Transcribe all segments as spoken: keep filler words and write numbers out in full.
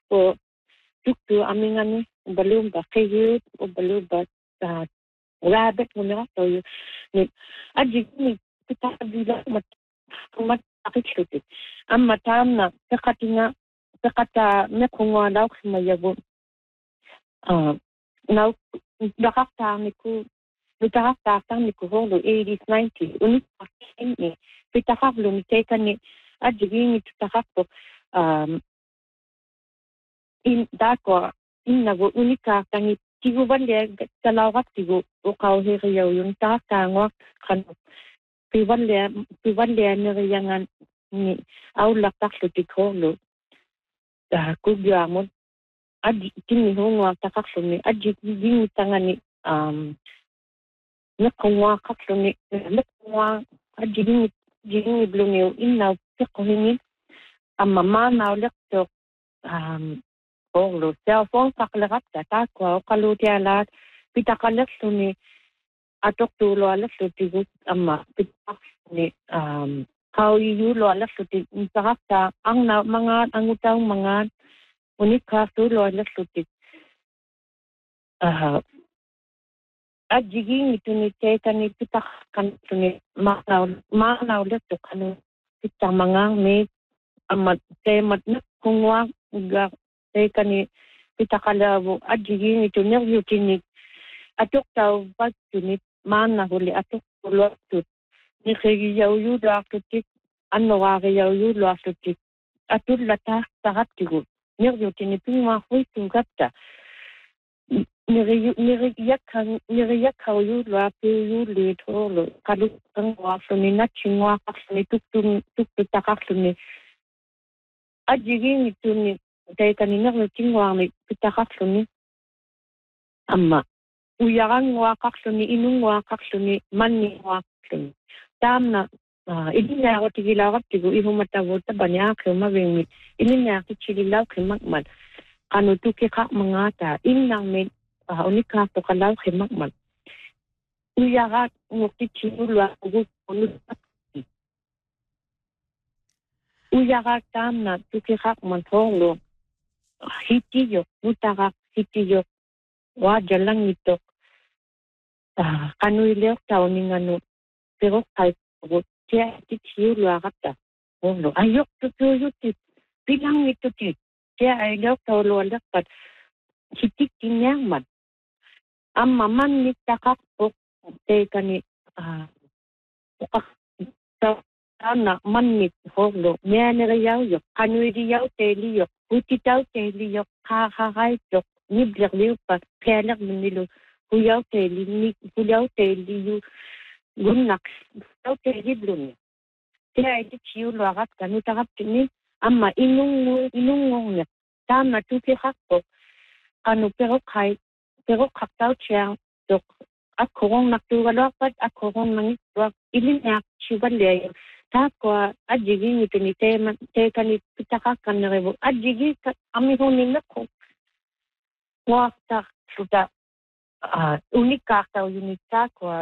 po tuktu amingani balum ba kayu o balum ba rabbit mo to you ni aji ni kita bila mat mat akituti amma tamna takatinga takata mekungwa daw mayabu ah now dakakta ni ku dakakta ni ku holo eighties nineties uni ni pitakablo ni teka ni aji ni tutakakto um in dako inna go unika tangi tigu bande talawat tigu o kau heri yau yung ta kangwa kan piwan le piwan le ne yangan ni au lakak lu tikolo da ku gyamon adi kini hongwa takak ni adi ding tangani um nakwa kaklo ni nakwa adi ding ding blumio inna tikoni amma mana lekto um Olo, cellphone kakalakap ta kwa kalutia lat pitakalak suni atok tulo alak suti gut amma pitak ni um how you lo alak suti sakta ang na mga ang utang mga unika tulo alak suti ah ajigi itu ni teka ni pitak kan suni maknaw maknaw let to kanu pitak mga me amma temat na kungwa ga teka ni pitakalabu ajigi ni to nervyo tinik atok tau bat tunit mana huli atok tulo tut ni khegi yau yu la tutik anno wa yau yu la tutik atul lata tahat tigu nervyo tinik pingwa hui tungapta ni ni yakkan ni yakka yu la pe yu le tholo kalu tangwa suni na chingwa kasni tuk tuk tuk takak suni ajigi ni tuni dai kanina ng tingwa mi pitakaksluni amma uyaran wa kaksluni inung wa kaksluni manni wa kaksluni tamna idinya ko tigila ko tigo ihumata wota banya kema wemi idinya ki chilila kemakman kanu tuke ka mangata innang me unika to kalaw kemakman uyara ngokti chilula ugu onu uyara tamna tuke ka mantholo hitiyo utara hitiyo wa jalang ito ah kanu ile taw ni ngano pero kay go tia titiyo lo agata ono ayok to to ti bilang ito ti tia ay lo taw lo lakat hitik tinyang man amma man ni takak po te kani ah ana man ni holo menere yaw yo kanu ri yaw te li yo uti taw te li yo ha ha ha yo ni bler li pa pelak minilo huyaw te li ni huyaw te li yu gunak taw te li blum te ay ti chiu lo agat kanu takap ni amma inung inung ngong tama tu ke hakko kanu pero kai pero kaktaw chiang dok akorong naktuwala pat akorong nangitwa ilinak chiban le takwa ajigi ni tinite man te kani pitaka kan rebo ajigi ami honin nako wakta suda unika ta unika kwa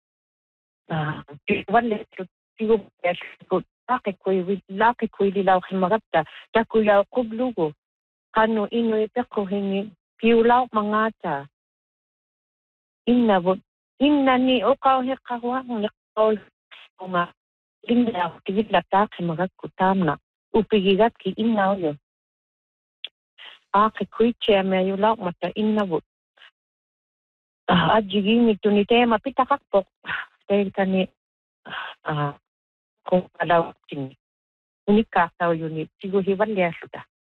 wale tigo ko take ko wi la ke ko li la khimagata ta ko ya kublugo kanu ino ite ko hingi piula mangata inna bo inna ni o ka he ka wa ni ko ma linda tigit la ta khimagak kutamna upigigat ki inna yo a ke kuiche me yo la mata inna bo ajigi ni tunite ma pitakak po te kani ah ko ada tin unika tahu unit tigo hiban dia sudah